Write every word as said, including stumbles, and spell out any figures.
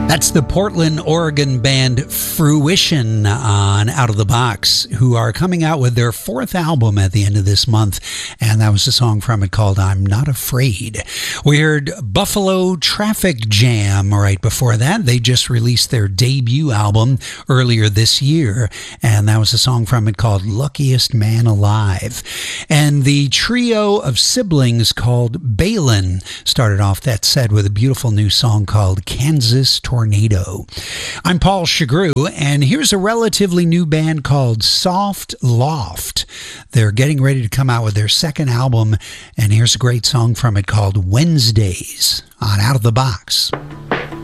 That's the Portland, Oregon band Fruition on Out of the Box, who are coming out with their fourth album at the end of this month, and that was a song from it called I'm Not Afraid. We heard Buffalo Traffic Jam right before that. They just released their debut album earlier this year, and that was a song from it called Luckiest Man Alive. And the trio of siblings called Balin started off that set with a beautiful new song called Kansas Tornado. Tornado. I'm Paul Chagru, and here's a relatively new band called Soft Loft. They're getting ready to come out with their second album, and here's a great song from it called Wednesdays on Out of the Box.